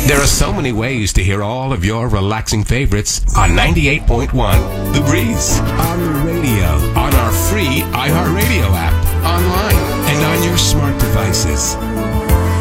There are so many ways to hear all of your relaxing favorites on 98.1 The Breeze, on the radio, on our free iHeartRadio app,